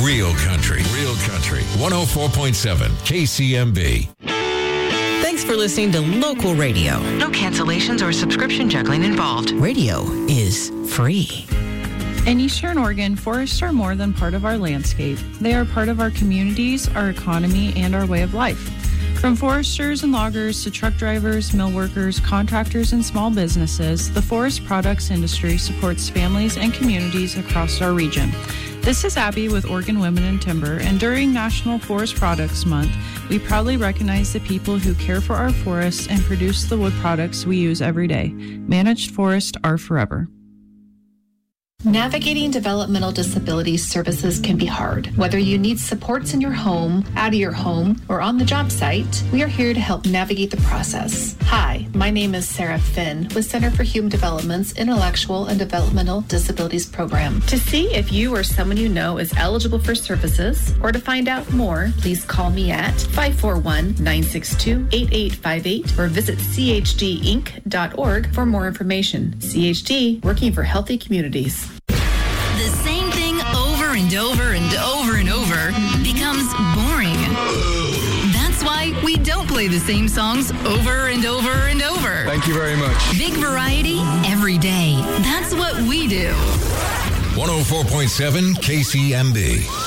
Real country. 104.7 KCMB. Thanks for listening to Local Radio. No cancellations or subscription juggling involved. Radio is free. In Eastern Oregon, forests are more than part of our landscape. They are part of our communities, our economy, and our way of life. From foresters and loggers to truck drivers, mill workers, contractors, and small businesses, the forest products industry supports families and communities across our region. This is Abby with Oregon Women in Timber, and during National Forest Products Month, we proudly recognize the people who care for our forests and produce the wood products we use every day. Managed forests are forever. Navigating developmental disability services can be hard. Whether you need supports in your home, out of your home, or on the job site, we are here to help navigate the process. Hi, my name is Sarah Finn with Center for Human Development's Intellectual and Developmental Disabilities Program. To see if you or someone you know is eligible for services, or to find out more, please call me at 541-962-8858 or visit chdinc.org for more information. CHD, working for healthy communities. The same thing over and over and over and over becomes boring. That's why we don't play the same songs over and over and over. Thank you very much. Big variety every day. That's what we do. 104.7 KCMB.